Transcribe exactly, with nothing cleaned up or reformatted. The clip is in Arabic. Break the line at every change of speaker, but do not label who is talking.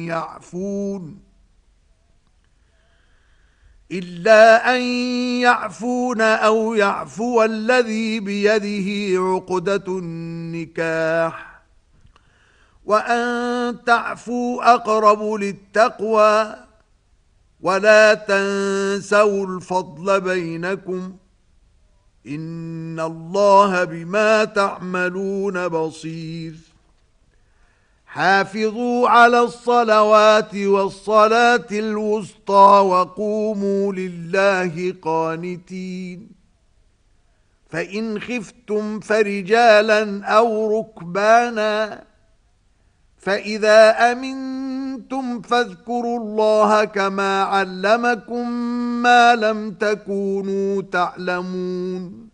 يعفون إلا أن يعفون أو يعفو الذي بيده عقدة النكاح وأن تعفوا أقرب للتقوى ولا تنسوا الفضل بينكم إن الله بما تعملون بصير حافظوا على الصلوات والصلاة الوسطى وقوموا لله قانتين فإن خفتم فرجالا أو ركبانا فإذا أمنتم فاذكروا الله كما علمكم ما لم تكونوا تعلمون